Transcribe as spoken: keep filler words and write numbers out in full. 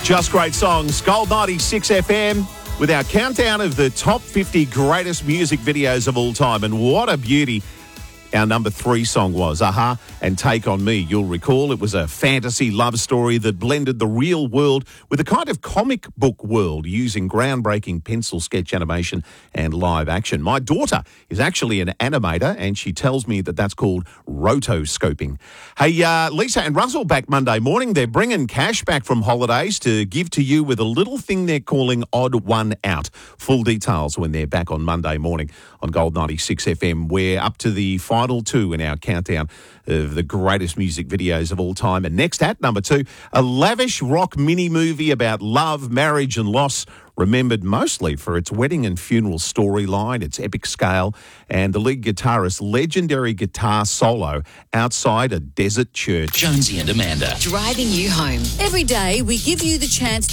Just great songs. Gold ninety-six F M with our countdown of the top fifty greatest music videos of all time. And what a beauty our number three song was, A-ha and Take On Me. You'll recall it was a fantasy love story that blended the real world with a kind of comic book world using groundbreaking pencil sketch animation and live action. My daughter is actually an animator and she tells me that that's called rotoscoping. Hey, uh, Lisa and Russell back Monday morning. They're bringing cash back from holidays to give to you with a little thing they're calling Odd One Out. Full details when they're back on Monday morning on Gold ninety-six F M. We're up to the final two in our countdown of the greatest music videos of all time. And next at number two, a lavish rock mini-movie about love, marriage and loss, remembered mostly for its wedding and funeral storyline, its epic scale, and the lead guitarist's legendary guitar solo outside a desert church. Jonesy and Amanda. Driving you home. Every day we give you the chance